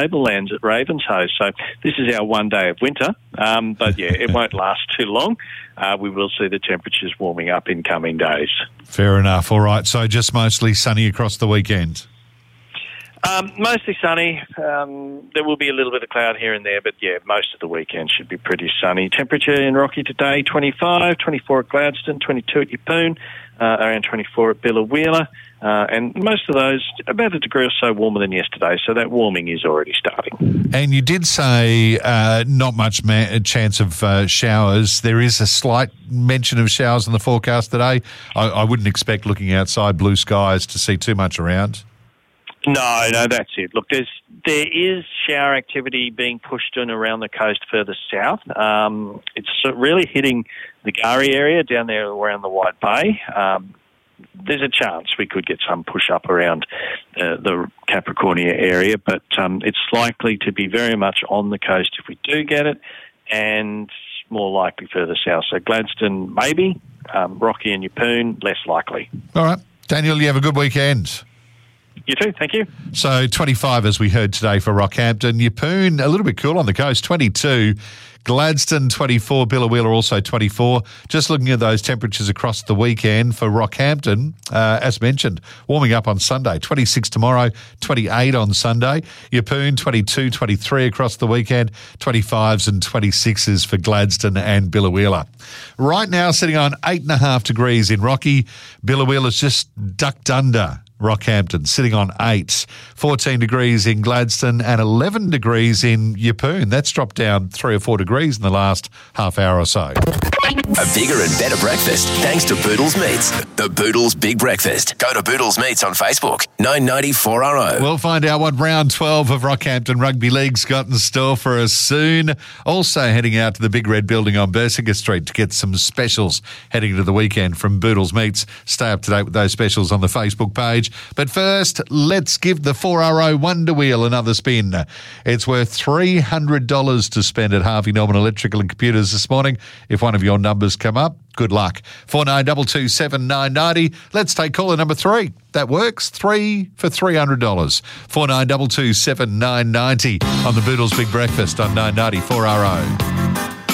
Tablelands at Ravenshoe. So this is our one day of winter, but yeah, it won't last too long. We will see the temperatures warming up in coming days. Fair enough. All right, so just mostly sunny across the weekend. Mostly sunny. There will be a little bit of cloud here and there, but yeah, most of the weekend should be pretty sunny. Temperature in Rocky today, 25, 24 at Gladstone, 22 at Yeppoon, around 24 at Biloela, and most of those about a degree or so warmer than yesterday, so that warming is already starting. And you did say not much chance of showers. There is a slight mention of showers in the forecast today. I wouldn't expect looking outside blue skies to see too much around. No, that's it. Look, there is shower activity being pushed in around the coast further south. It's really hitting the K'gari area down there around the White Bay. There's a chance we could get some push up around the Capricornia area, but it's likely to be very much on the coast if we do get it, and more likely further south. So Gladstone, maybe. Rocky and Yeppoon, less likely. All right. Daniel, you have a good weekend. You too, thank you. So 25, as we heard today, for Rockhampton. Yeppoon, a little bit cool on the coast, 22. Gladstone, 24. Biloela, also 24. Just looking at those temperatures across the weekend for Rockhampton, as mentioned, warming up on Sunday, 26 tomorrow, 28 on Sunday. Yeppoon, 22, 23 across the weekend, 25s and 26s for Gladstone and Biloela. Right now, sitting on 8.5 degrees in Rocky. Biloela's just ducked under Rockhampton, sitting on 8. 14 degrees in Gladstone and 11 degrees in Yeppoon. That's dropped down 3 or 4 degrees in the last half hour or so. A bigger and better breakfast thanks to Boodles Meats. The Boodles Big Breakfast. Go to Boodles Meats on Facebook. 990 4RO. We'll find out what round 12 of Rockhampton Rugby League's got in store for us soon. Also heading out to the Big Red Building on Bersinger Street to get some specials heading into the weekend from Boodles Meats. Stay up to date with those specials on the Facebook page. But first, let's give the 4RO Wonder Wheel another spin. It's worth $300 to spend at Harvey Norman Electrical and Computers this morning. If one of your numbers come up, good luck. 49227990. Let's take caller number 3. That works. 3 for $300. 49227990 on the Boodles Big Breakfast on 990 4RO.